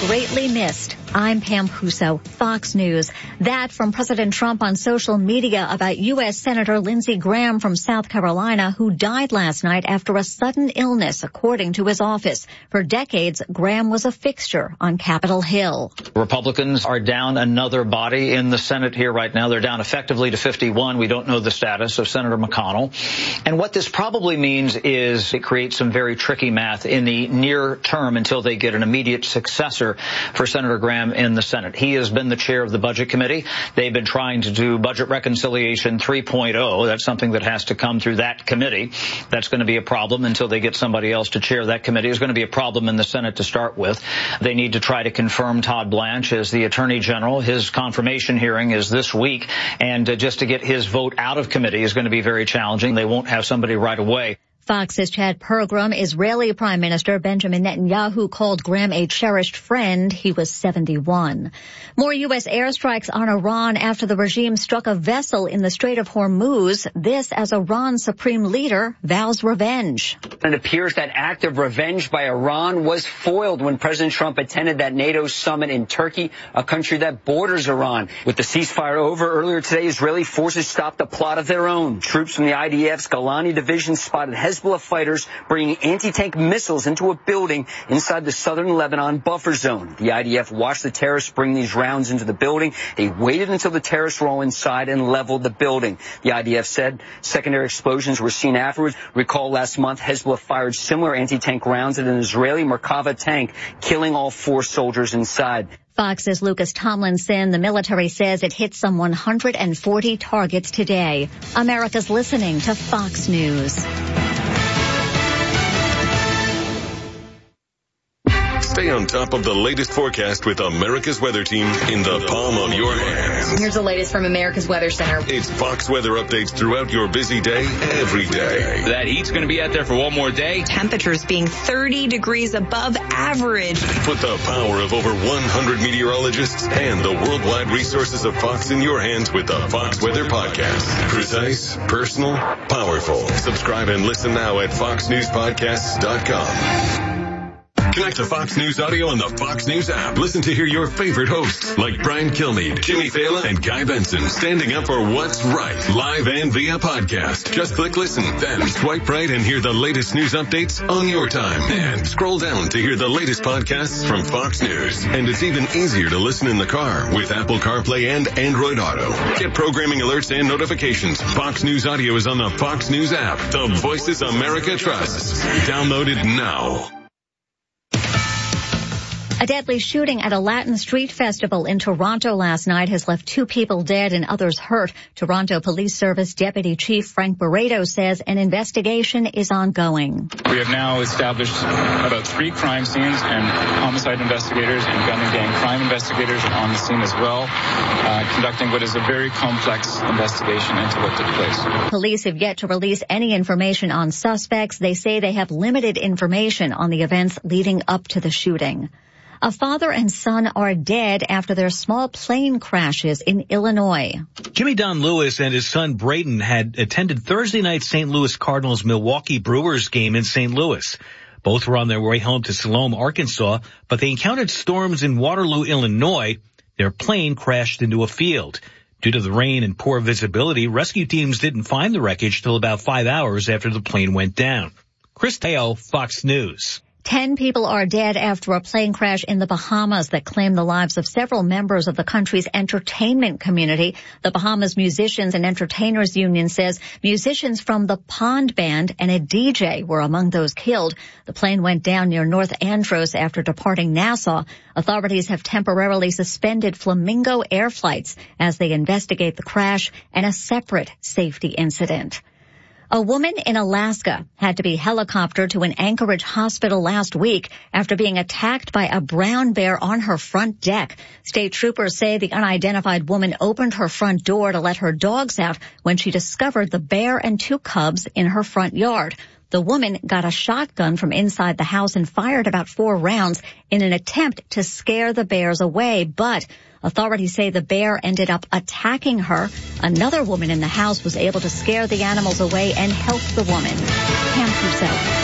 greatly missed. I'm Pam Puso, Fox News. That from President Trump on social media about U.S. Senator Lindsey Graham from South Carolina, who died last night after a sudden illness, according to his office. For decades, Graham was a fixture on Capitol Hill. Republicans are down another body in the Senate here right now. They're down effectively to 51. We don't know the status of Senator McConnell. And what this probably means is it creates some very tricky math in the near term until they get an immediate successor for Senator Graham in the Senate. He has been the chair of the Budget Committee. They've been trying to do Budget Reconciliation 3.0. That's something that has to come through that committee. That's going to be a problem until they get somebody else to chair that committee. It's going to be a problem in the Senate to start with. They need to try to confirm Todd Blanche as the Attorney General. His confirmation hearing is this week, and just to get his vote out of committee is going to be very challenging. They won't have somebody right away. Fox's Chad Pergram. Israeli Prime Minister Benjamin Netanyahu called Graham a cherished friend. He was 71. More U.S. airstrikes on Iran after the regime struck a vessel in the Strait of Hormuz. This as Iran's supreme leader vows revenge. It appears that act of revenge by Iran was foiled when President Trump attended that NATO summit in Turkey, a country that borders Iran. With the ceasefire over earlier today, Israeli forces stopped a plot of their own. Troops from the IDF's Golani division spotted Hezbollah fighters bringing anti-tank missiles into a building inside the southern Lebanon buffer zone. The IDF watched the terrorists bring these rounds into the building. They waited until the terrorists were all inside and leveled the building. The IDF said secondary explosions were seen afterwards. Recall last month, Hezbollah fired similar anti-tank rounds at an Israeli Merkava tank, killing all 4 soldiers inside. Fox's Lucas Tomlinson. The military says it hit some 140 targets today. America's listening to Fox News. Stay on top of the latest forecast with America's Weather Team in the palm of your hands. Here's the latest from America's Weather Center. It's Fox weather updates throughout your busy day, every day. That heat's going to be out there for one more day. Temperatures being 30 degrees above average. Put the power of over 100 meteorologists and the worldwide resources of Fox in your hands with the Fox Weather Podcast. Precise, personal, powerful. Subscribe and listen now at foxnewspodcasts.com. Connect to Fox News Audio on the Fox News app. Listen to hear your favorite hosts like Brian Kilmeade, Jimmy Fallon, and Guy Benson standing up for what's right, live and via podcast. Just click listen, then swipe right and hear the latest news updates on your time. And scroll down to hear the latest podcasts from Fox News. And it's even easier to listen in the car with Apple CarPlay and Android Auto. Get programming alerts and notifications. Fox News Audio is on the Fox News app. The voices America trusts. Download it now. A deadly shooting at a Latin street festival in Toronto last night has left 2 people dead and others hurt. Toronto Police Service Deputy Chief Frank Barreto says an investigation is ongoing. We have now established about 3 crime scenes, and homicide investigators and gun and gang crime investigators are on the scene as well, conducting what is a very complex investigation into what took place. Police have yet to release any information on suspects. They say they have limited information on the events leading up to the shooting. A father and son are dead after their small plane crashes in Illinois. Jimmy Don Lewis and his son Braden had attended Thursday night St. Louis Cardinals Milwaukee Brewers game in St. Louis. Both were on their way home to Siloam, Arkansas, but they encountered storms in Waterloo, Illinois. Their plane crashed into a field. Due to the rain and poor visibility, rescue teams didn't find the wreckage till about 5 hours after the plane went down. Chris Teo, Fox News. 10 people are dead after a plane crash in the Bahamas that claimed the lives of several members of the country's entertainment community. The Bahamas Musicians and Entertainers Union says musicians from the Pond Band and a DJ were among those killed. The plane went down near North Andros after departing Nassau. Authorities have temporarily suspended Flamingo air flights as they investigate the crash and a separate safety incident. A woman in Alaska had to be helicoptered to an Anchorage hospital last week after being attacked by a brown bear on her front deck. State troopers say the unidentified woman opened her front door to let her dogs out when she discovered the bear and 2 cubs in her front yard. The woman got a shotgun from inside the house and fired about 4 rounds in an attempt to scare the bears away, but authorities say the bear ended up attacking her. Another woman in the house was able to scare the animals away and help the woman. Pam Puso.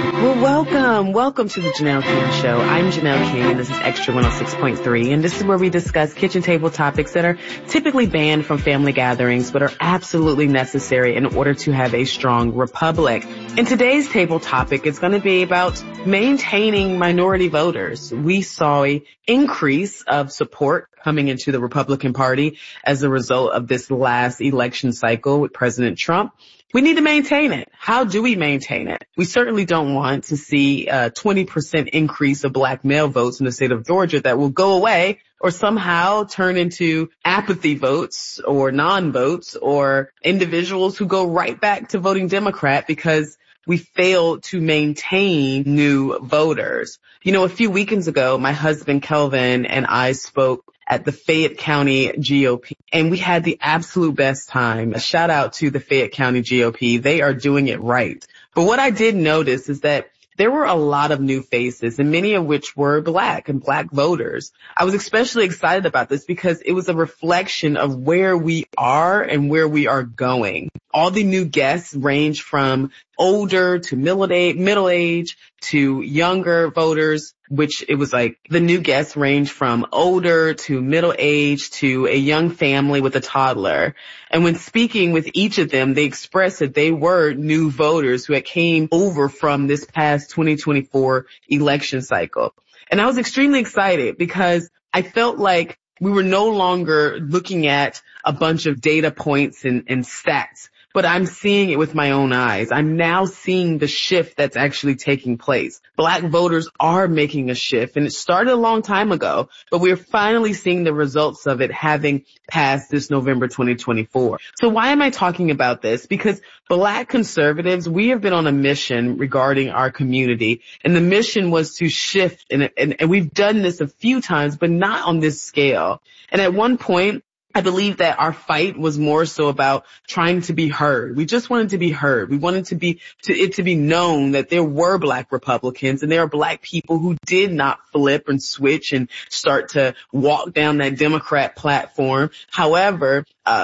Well, welcome to the Janelle King Show. I'm Janelle King, and this is Extra 106.3, and this is where we discuss kitchen table topics that are typically banned from family gatherings, but are absolutely necessary in order to have a strong republic. And today's table topic is going to be about maintaining minority voters. We saw an increase of support coming into the Republican Party as a result of this last election cycle with President Trump. We need to maintain it. How do we maintain it? We certainly don't want to see a 20% increase of black male votes in the state of Georgia that will go away or somehow turn into apathy votes or non-votes or individuals who go right back to voting Democrat because we failed to maintain new voters. You know, a few weekends ago, my husband Kelvin and I spoke at the Fayette County GOP, and we had the absolute best time. A shout out to the Fayette County GOP. They are doing it right. But what I did notice is that there were a lot of new faces, and many of which were black and black voters. I was especially excited about this because it was a reflection of where we are and where we are going. All the new guests range from older to middle age to younger voters, which it was like the new guests range from older to middle age to a young family with a toddler. And when speaking with each of them, they expressed that they were new voters who had came over from this past 2024 election cycle. And I was extremely excited because I felt like we were no longer looking at a bunch of data points and stats, but I'm seeing it with my own eyes. I'm now seeing the shift that's actually taking place. Black voters are making a shift, and it started a long time ago, but we're finally seeing the results of it having passed this November 2024. So why am I talking about this? Because black conservatives, we have been on a mission regarding our community, and the mission was to shift, and we've done this a few times, but not on this scale. And at one point, I believe that our fight was more so about trying to be heard. We just wanted to be heard. We wanted it to be known that there were black Republicans and there are black people who did not flip and switch and start to walk down that Democrat platform. However,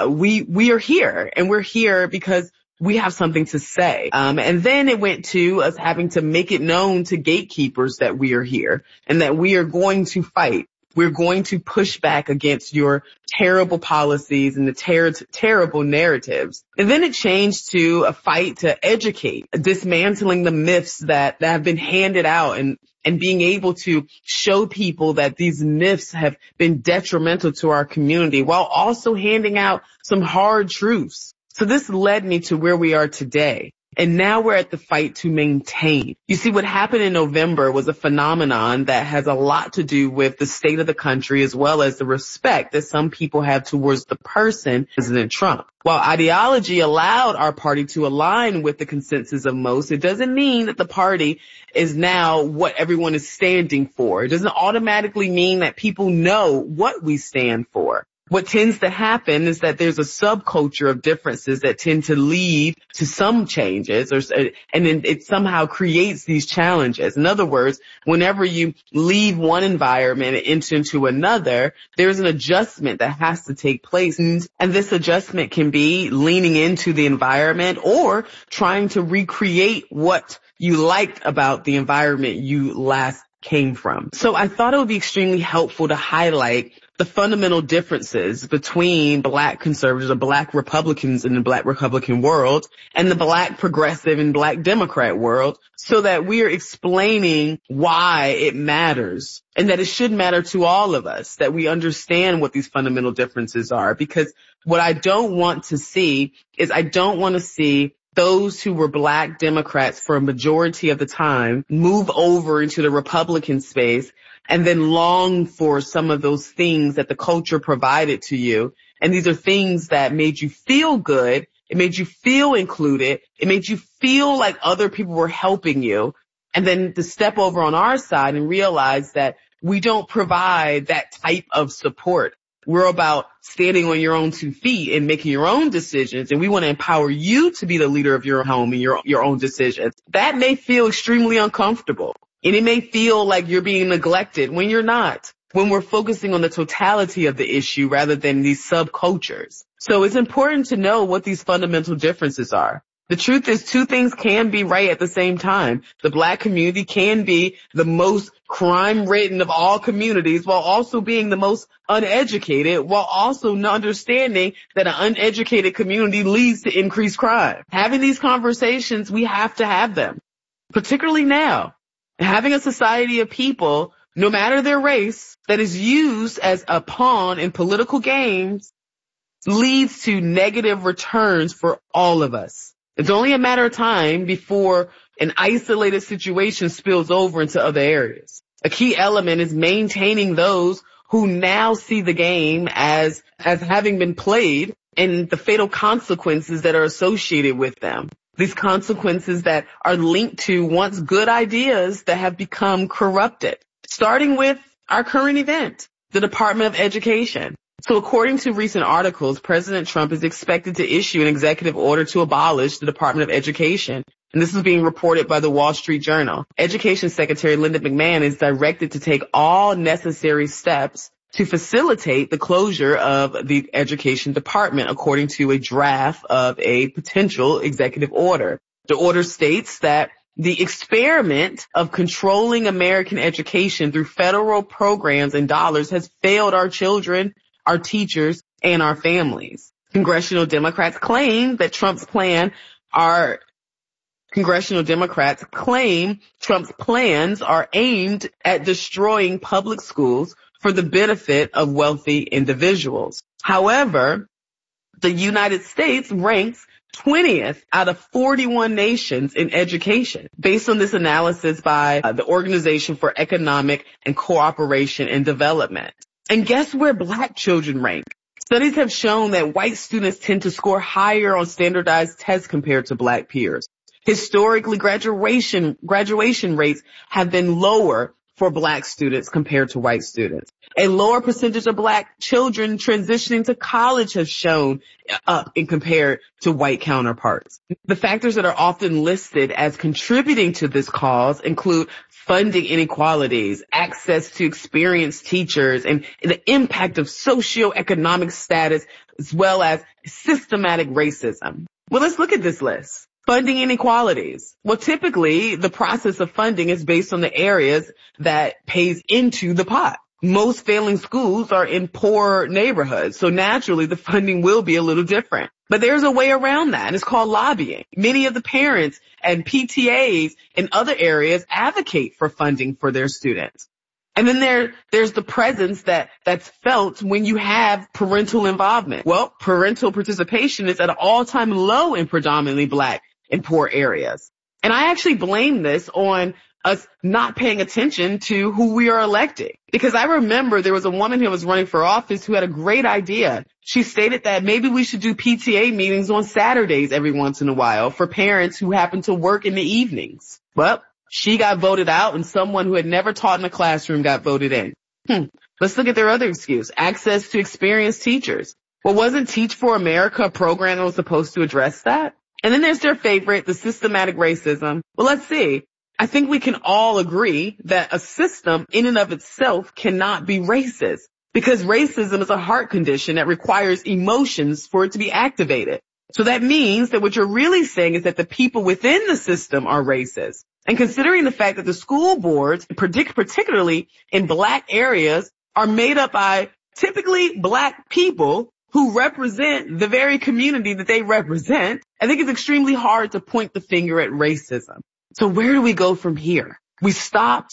we are here, and we're here because we have something to say. And then it went to us having to make it known to gatekeepers that we are here and that we are going to fight. We're going to push back against your terrible policies and the terrible narratives. And then it changed to a fight to educate, dismantling the myths that have been handed out and being able to show people that these myths have been detrimental to our community while also handing out some hard truths. So this led me to where we are today. And now we're at the fight to maintain. You see, what happened in November was a phenomenon that has a lot to do with the state of the country as well as the respect that some people have towards the person, President Trump. While ideology allowed our party to align with the consensus of most, it doesn't mean that the party is now what everyone is standing for. It doesn't automatically mean that people know what we stand for. What tends to happen is that there's a subculture of differences that tend to lead to some changes, and then it somehow creates these challenges. In other words, whenever you leave one environment and enter into another, there's an adjustment that has to take place. And this adjustment can be leaning into the environment or trying to recreate what you liked about the environment you last came from. So I thought it would be extremely helpful to highlight the fundamental differences between black conservatives or black Republicans in the black Republican world and the black progressive and black Democrat world so that we are explaining why it matters and that it should matter to all of us, that we understand what these fundamental differences are. Because what I don't want to see is I don't want to see those who were black Democrats for a majority of the time move over into the Republican space and then long for some of those things that the culture provided to you. And these are things that made you feel good. It made you feel included. It made you feel like other people were helping you. And then to step over on our side and realize that we don't provide that type of support. We're about standing on your own 2 feet and making your own decisions. And we want to empower you to be the leader of your home and your own decisions. That may feel extremely uncomfortable. And it may feel like you're being neglected when you're not, when we're focusing on the totality of the issue rather than these subcultures. So it's important to know what these fundamental differences are. The truth is, two things can be right at the same time. The black community can be the most crime-ridden of all communities while also being the most uneducated, while also not understanding that an uneducated community leads to increased crime. Having these conversations, we have to have them, particularly now. Having a society of people, no matter their race, that is used as a pawn in political games leads to negative returns for all of us. It's only a matter of time before an isolated situation spills over into other areas. A key element is maintaining those who now see the game as having been played and the fatal consequences that are associated with them. These consequences that are linked to once good ideas that have become corrupted. Starting with our current event, the Department of Education. So according to recent articles, President Trump is expected to issue an executive order to abolish the Department of Education. And this is being reported by the Wall Street Journal. Education Secretary Linda McMahon is directed to take all necessary steps to facilitate the closure of the Education Department, according to a draft of a potential executive order. The order states that the experiment of controlling American education through federal programs and dollars has failed our children, our teachers, and our families. Congressional Democrats claim Trump's plans are aimed at destroying public schools for the benefit of wealthy individuals. However, the United States ranks 20th out of 41 nations in education, based on this analysis by the Organization for Economic and Cooperation and Development. And guess where black children rank? Studies have shown that white students tend to score higher on standardized tests compared to black peers. Historically, graduation rates have been lower for black students compared to white students. A lower percentage of black children transitioning to college has shown up in compared to white counterparts. The factors that are often listed as contributing to this cause include funding inequalities, access to experienced teachers, and the impact of socioeconomic status, as well as systematic racism. Well, let's look at this list. Funding inequalities. Well, typically, the process of funding is based on the areas that pays into the pot. Most failing schools are in poor neighborhoods, so naturally the funding will be a little different. But there's a way around that, and it's called lobbying. Many of the parents and PTAs in other areas advocate for funding for their students. And then there's the presence that's felt when you have parental involvement. Well, parental participation is at an all-time low in predominantly black and poor areas. And I actually blame this on us not paying attention to who we are electing. Because I remember there was a woman who was running for office who had a great idea. She stated that maybe we should do PTA meetings on Saturdays every once in a while for parents who happen to work in the evenings. Well, she got voted out and someone who had never taught in a classroom got voted in. Let's look at their other excuse, access to experienced teachers. Well, wasn't Teach for America a program that was supposed to address that? And then there's their favorite, the systematic racism. Well, let's see. I think we can all agree that a system in and of itself cannot be racist, because racism is a heart condition that requires emotions for it to be activated. So that means that what you're really saying is that the people within the system are racist. And considering the fact that the school boards, particularly in black areas, are made up by typically black people who represent the very community that they represent, I think it's extremely hard to point the finger at racism. So where do we go from here? We stop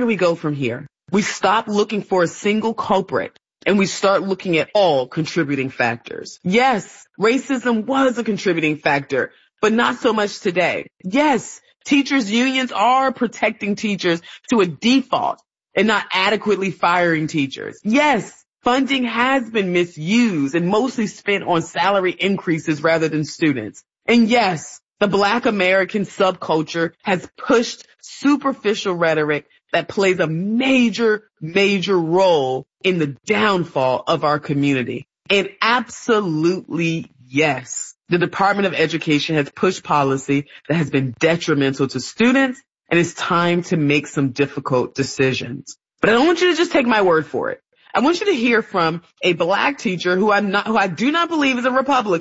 looking for a single culprit and we start looking at all contributing factors. Yes, racism was a contributing factor, but not so much today. Yes, teachers' unions are protecting teachers to a default and not adequately firing teachers. Yes, funding has been misused and mostly spent on salary increases rather than students. And yes, the Black American subculture has pushed superficial rhetoric that plays a major, major role in the downfall of our community. And absolutely yes, the Department of Education has pushed policy that has been detrimental to students, and it's time to make some difficult decisions. But I don't want you to just take my word for it. I want you to hear from a black teacher who I do not believe is a Republican,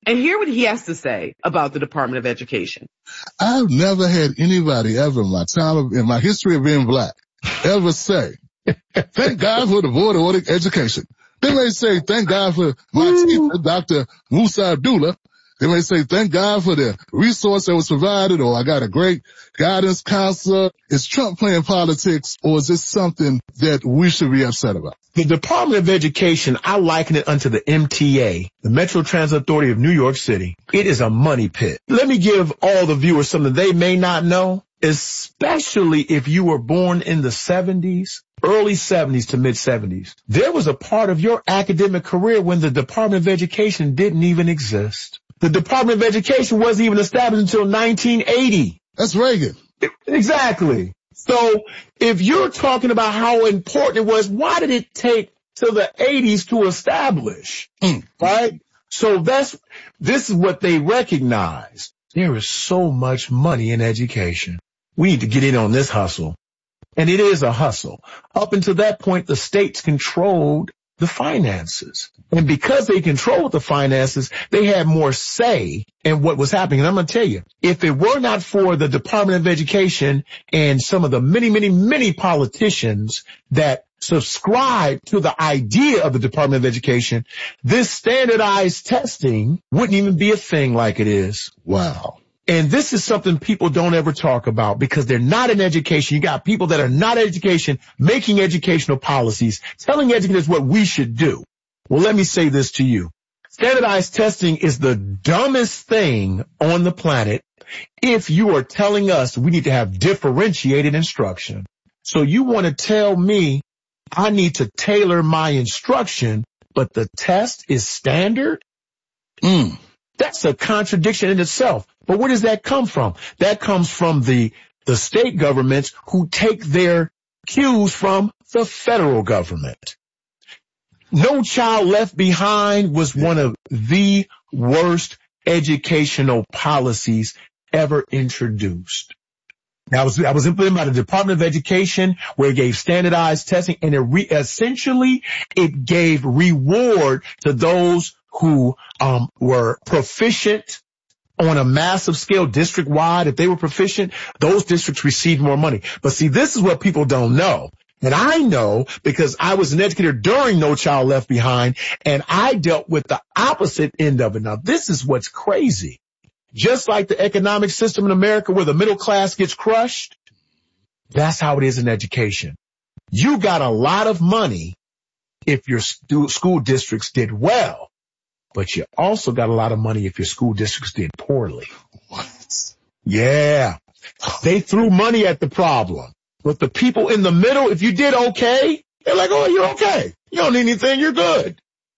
And hear what he has to say about the Department of Education. I've never had anybody ever in my history of being black ever say, thank God for the Board of Education. They may say, thank God for my teacher, Dr. Musa Abdullah. They may say, thank God for the resource that was provided, or I got a great guidance counselor. Is Trump playing politics, or is this something that we should be upset about? The Department of Education, I liken it unto the MTA, the Metro Transit Authority of New York City. It is a money pit. Let me give all the viewers something they may not know, especially if you were born in the 70s, early 70s to mid 70s. There was a part of your academic career when the Department of Education didn't even exist. The Department of Education wasn't even established until 1980. That's Reagan. Exactly. So if you're talking about how important it was, why did it take till the 80s to establish? Right? So this is what they recognize. There is so much money in education. We need to get in on this hustle. And it is a hustle. Up until that point, the states controlled the finances. And because they controlled the finances, they had more say in what was happening. And I'm going to tell you, if it were not for the Department of Education and some of the many, many, many politicians that subscribe to the idea of the Department of Education, this standardized testing wouldn't even be a thing like it is. Wow. And this is something people don't ever talk about because they're not in education. You got people that are not in education making educational policies, telling educators what we should do. Well, let me say this to you. Standardized testing is the dumbest thing on the planet if you are telling us we need to have differentiated instruction. So you want to tell me I need to tailor my instruction, but the test is standard? That's a contradiction in itself. But where does that come from? That comes from the state governments who take their cues from the federal government. No Child Left Behind was one of the worst educational policies ever introduced. That was implemented by the Department of Education, where it gave standardized testing, and essentially it gave reward to those who were proficient on a massive scale, district-wide. If they were proficient, those districts received more money. But see, this is what people don't know. And I know because I was an educator during No Child Left Behind, and I dealt with the opposite end of it. Now, this is what's crazy. Just like the economic system in America where the middle class gets crushed, that's how it is in education. You got a lot of money if your school districts did well, but you also got a lot of money if your school districts did poorly. What? Yeah. They threw money at the problem. But the people in the middle, if you did okay, they're like, oh, you're okay. You don't need anything. You're good.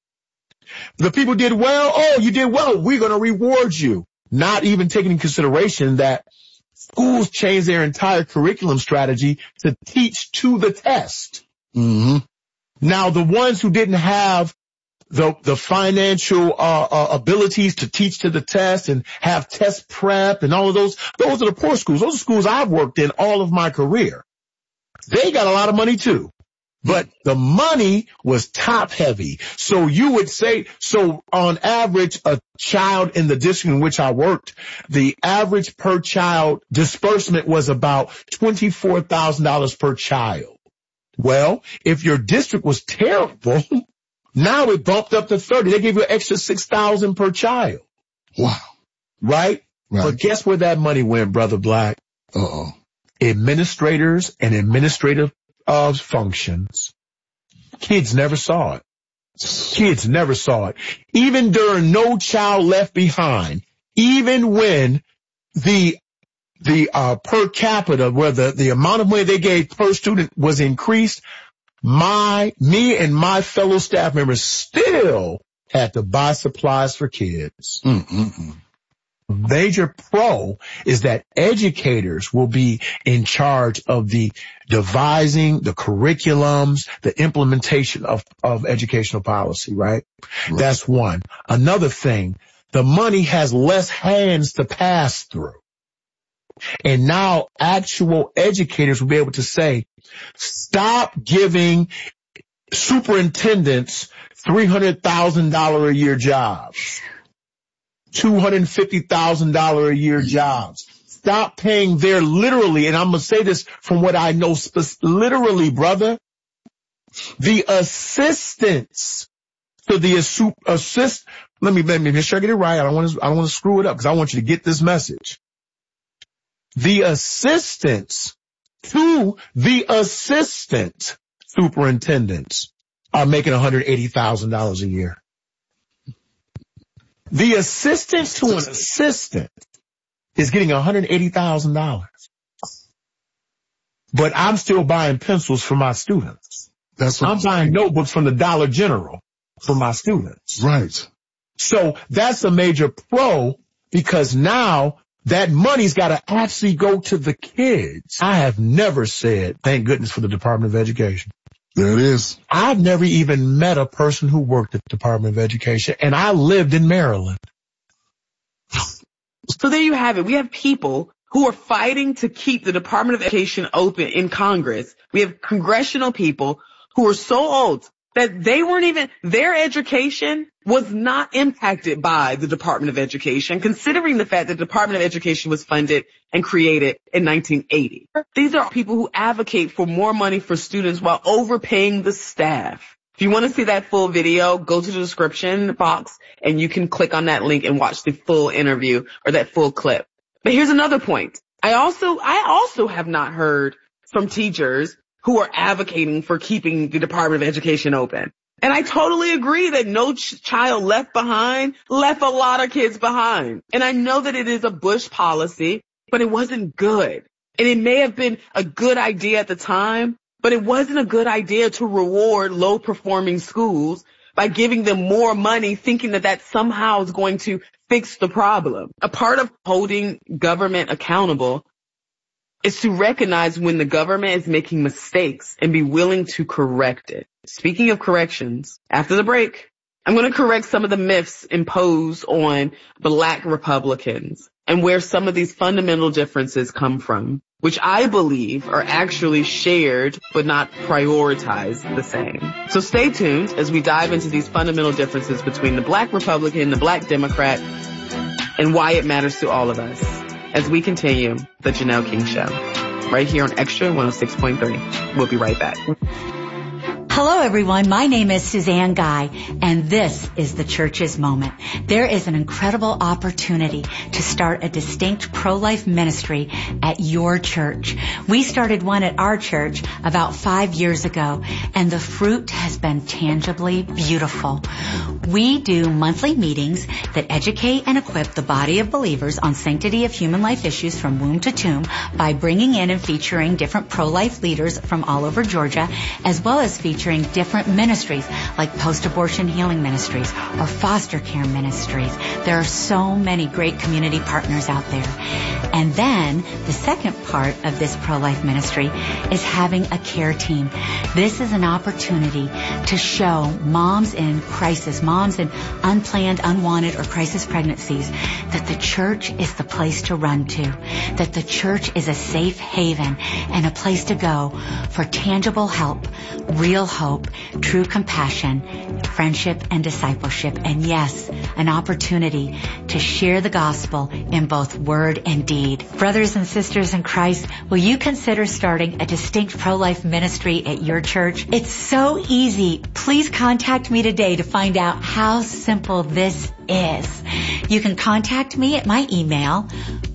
The people did well. Oh, you did well. We're going to reward you. Not even taking into consideration that schools changed their entire curriculum strategy to teach to the test. Mm-hmm. Now, the ones who didn't have the financial abilities to teach to the test and have test prep and all of those are the poor schools. Those are schools I've worked in all of my career. They got a lot of money too. But the money was top heavy. So you would say, so on average, a child in the district in which I worked, the average per child disbursement was about $24,000 per child. Well, if your district was terrible, now it bumped up to 30. They gave you an extra $6,000 per child. Wow. Right? But guess where that money went, Brother Black? Uh-oh. Administrators and administrative functions. Kids never saw it. Kids never saw it. Even during No Child Left Behind, even when the per capita, where the amount of money they gave per student was increased, me and my fellow staff members still had to buy supplies for kids. Mm-mm-mm. Major pro is that educators will be in charge of the devising, the curriculums, the implementation of educational policy, right? That's one. Another thing, the money has less hands to pass through. And now actual educators will be able to say, stop giving superintendents $300,000 a year jobs. $250,000 a year jobs. Stop paying their literally, and I'm going to say this from what I know, literally, brother, the assistants to the let me make sure I get it right. I don't want to screw it up because I want you to get this message. The assistants to the assistant superintendents are making $180,000 a year. The assistants to an assistant is getting $180,000. But I'm still buying pencils for my students. That's what I'm buying notebooks from the Dollar General for my students. Right. So that's a major pro because now that money's got to actually go to the kids. I have never said, thank goodness for the Department of Education. There it is. I've never even met a person who worked at the Department of Education, and I lived in Maryland. So there you have it. We have people who are fighting to keep the Department of Education open in Congress. We have congressional people who are so old that they weren't even, their education was not impacted by the Department of Education, considering the fact that the Department of Education was funded and created in 1980. These are people who advocate for more money for students while overpaying the staff. If you want to see that full video, go to the description box and you can click on that link and watch the full interview or that full clip. But here's another point. I also have not heard from teachers who are advocating for keeping the Department of Education open. And I totally agree that No Child Left Behind left a lot of kids behind. And I know that it is a Bush policy, but it wasn't good. And it may have been a good idea at the time, but it wasn't a good idea to reward low-performing schools by giving them more money, thinking that that somehow is going to fix the problem. A part of holding government accountable is to recognize when the government is making mistakes and be willing to correct it. Speaking of corrections, after the break, I'm going to correct some of the myths imposed on Black Republicans and where some of these fundamental differences come from, which I believe are actually shared but not prioritized the same. So stay tuned as we dive into these fundamental differences between the Black Republican, the Black Democrat, and why it matters to all of us as we continue the Janelle King Show right here on Extra 106.3. We'll be right back. Hello, everyone. My name is Suzanne Guy, and this is the Church's Moment. There is an incredible opportunity to start a distinct pro-life ministry at your church. We started one at our church about 5 years ago, and the fruit has been tangibly beautiful. We do monthly meetings that educate and equip the body of believers on sanctity of human life issues from womb to tomb by bringing in and featuring different pro-life leaders from all over Georgia, as well as featuring different ministries like post-abortion healing ministries or foster care ministries. There are so many great community partners out there. And then the second part of this pro-life ministry is having a care team. This is an opportunity to show moms in crisis, moms in unplanned, unwanted, or crisis pregnancies that the church is the place to run to, that the church is a safe haven and a place to go for tangible help, real hope, true compassion, friendship, and discipleship. And yes, an opportunity to share the gospel in both word and deed. Brothers and sisters in Christ, will you consider starting a distinct pro-life ministry at your church? It's so easy. Please contact me today to find out how simple this is. You can contact me at my email,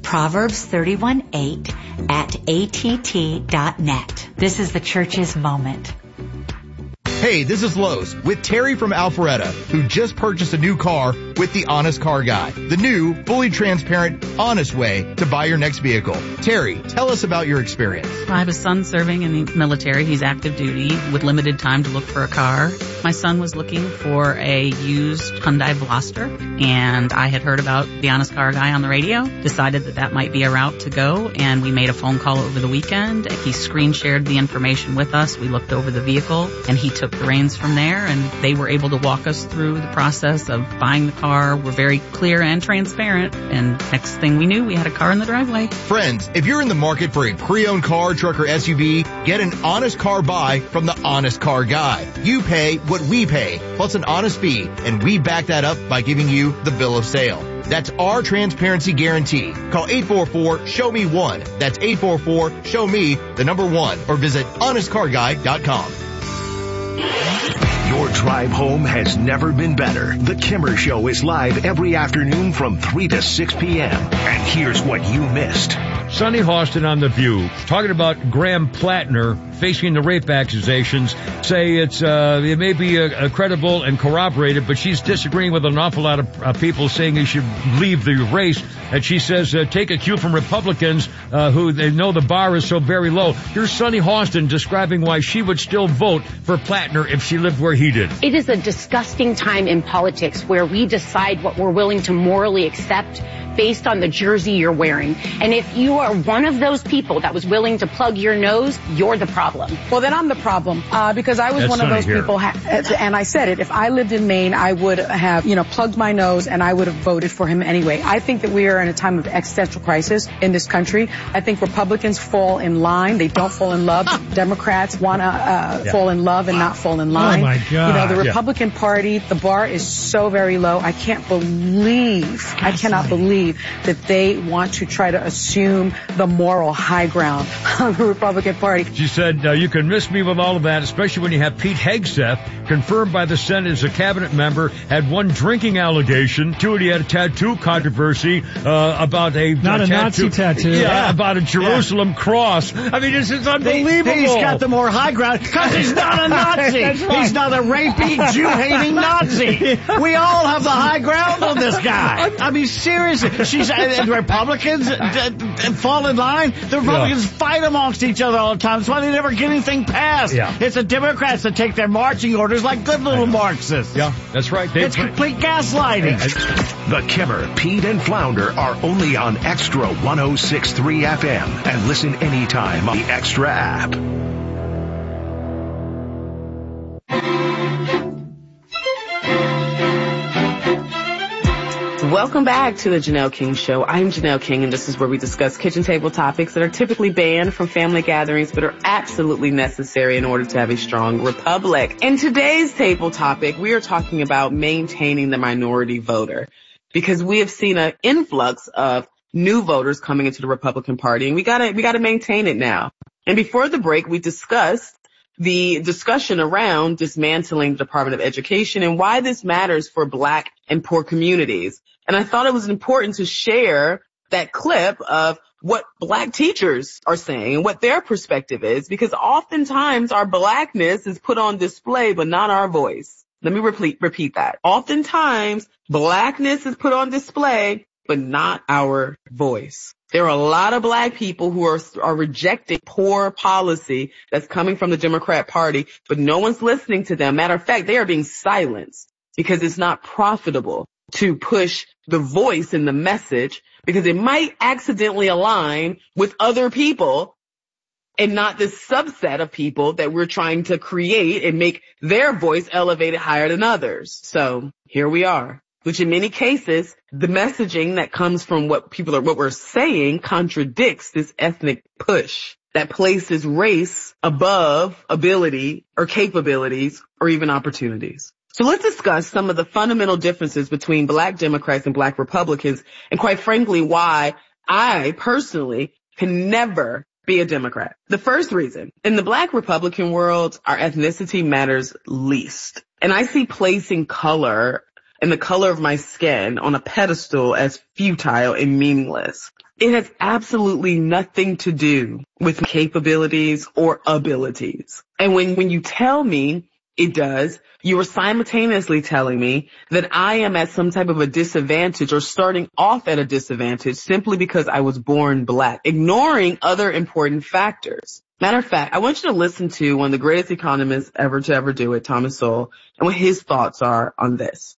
proverbs318@att.net. This is the Church's Moment. Hey, this is Lowe's with Terry from Alpharetta, who just purchased a new car with the Honest Car Guy, the new, fully transparent, honest way to buy your next vehicle. Terry, tell us about your experience. I have a son serving in the military. He's active duty with limited time to look for a car. My son was looking for a used Hyundai Veloster, and I had heard about the Honest Car Guy on the radio, decided that that might be a route to go, and we made a phone call over the weekend. He screen shared the information with us. We looked over the vehicle, and he took the reins from there, and they were able to walk us through the process of buying the car. We're very clear and transparent, and next thing we knew, we had a car in the driveway. Friends, if you're in the market for a pre-owned car, truck, or SUV, get an honest car buy from the Honest Car Guy. You pay what we pay, plus an honest fee, and we back that up by giving you the bill of sale. That's our transparency guarantee. Call 844-SHOW-ME-1. That's 844-SHOW-ME1, or visit honestcarguy.com. Your drive home has never been better. The Kimmer Show is live every afternoon from 3 to 6 p.m. And here's what you missed. Sunny Hostin on The View, talking about Graham Plattner facing the rape accusations, say it may be credible and corroborated, but she's disagreeing with an awful lot of people saying he should leave the race. And she says, take a cue from Republicans who they know the bar is so very low. Here's Sunny Hostin describing why she would still vote for Plattner if she lived where he did. It is a disgusting time in politics where we decide what we're willing to morally accept based on the jersey you're wearing. And if you are one of those people that was willing to plug your nose, you're the problem. Well, then I'm the problem, because I was one of those people, and I said it, if I lived in Maine, I would have, plugged my nose and I would have voted for him anyway. I think that we are in a time of existential crisis in this country. I think Republicans fall in line. They don't fall in love. Democrats want to fall in love and not fall in line. Oh, my God. The Republican Party, the bar is so very low. I cannot believe that they want to try to assume the moral high ground on the Republican Party. She said, you can miss me with all of that, especially when you have Pete Hegseth, confirmed by the Senate as a cabinet member, had one drinking allegation. Two, he had a tattoo controversy about a Nazi tattoo. Yeah, about a Jerusalem cross. I mean, this is unbelievable. He's got the more high ground because he's not a Nazi. Right. He's not a rapey, Jew-hating Nazi. We all have the high ground on this guy. I mean, seriously. And Republicans fall in line. The Republicans fight amongst each other all the time. That's why they never get anything passed. Yeah. It's the Democrats that take their marching orders like good little Marxists. Yeah, that's right. It's complete gaslighting. The Kimmer, Pete, and Flounder are only on Extra 106.3 FM. And listen anytime on the Extra app. Welcome back to the Janelle King Show. I'm Janelle King, and this is where we discuss kitchen table topics that are typically banned from family gatherings but are absolutely necessary in order to have a strong republic. In today's table topic, we are talking about maintaining the minority voter, because we have seen an influx of new voters coming into the Republican Party, and we gotta maintain it now. And before the break, we discussed the discussion around dismantling the Department of Education and why this matters for Black and poor communities. And I thought it was important to share that clip of what Black teachers are saying and what their perspective is, because oftentimes our Blackness is put on display, but not our voice. Let me repeat that. Oftentimes Blackness is put on display, but not our voice. There are a lot of Black people who are rejecting poor policy that's coming from the Democrat Party, but no one's listening to them. Matter of fact, they are being silenced because it's not profitable to push the voice and the message, because it might accidentally align with other people and not this subset of people that we're trying to create and make their voice elevated higher than others. So here we are, which in many cases, the messaging that comes from what we're saying contradicts this ethnic push that places race above ability or capabilities or even opportunities. So let's discuss some of the fundamental differences between Black Democrats and Black Republicans, and quite frankly, why I personally can never be a Democrat. The first reason, in the Black Republican world, our ethnicity matters least. And I see placing color and the color of my skin on a pedestal as futile and meaningless. It has absolutely nothing to do with capabilities or abilities. And when you tell me it does, you are simultaneously telling me that I am at some type of a disadvantage or starting off at a disadvantage simply because I was born Black, ignoring other important factors. Matter of fact, I want you to listen to one of the greatest economists ever to ever do it, Thomas Sowell, and what his thoughts are on this.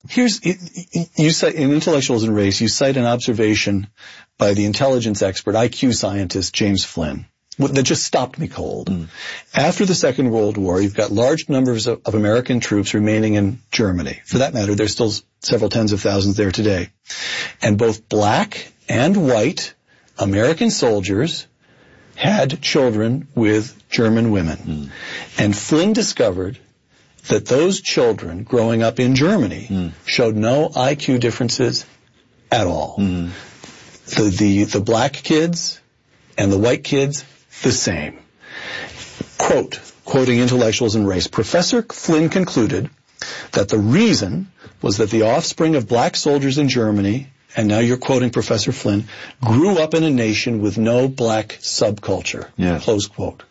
You cite in Intellectuals and Race, you cite an observation by the intelligence expert, IQ scientist James Flynn, that just stopped me cold. After the Second World War, you've got large numbers of American troops remaining in Germany. For that matter, there's still several tens of thousands there today. And both Black and white American soldiers had children with German women. And Flynn discovered that those children growing up in Germany showed no IQ differences at all. The black kids and the white kids, the same. Quoting Intellectuals in Race, Professor Flynn concluded that the reason was that the offspring of black soldiers in Germany, and now you're quoting Professor Flynn, grew up in a nation with no black subculture. Close quote.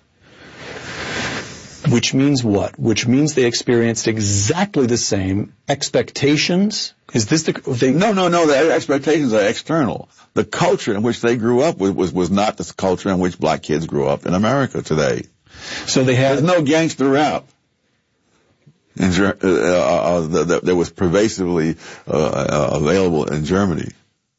Which means what? Which means they experienced exactly the same expectations. Is this No. The expectations are external. The culture in which they grew up was not the culture in which black kids grew up in America today. So there's no gangster rap. That was pervasively available in Germany.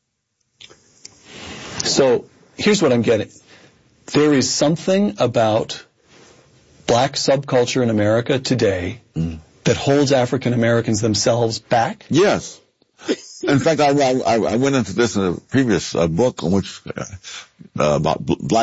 So here's what I'm getting. There is something about black subculture in America today that holds African Americans themselves back? Yes. In fact, I went into this in a previous book on which about black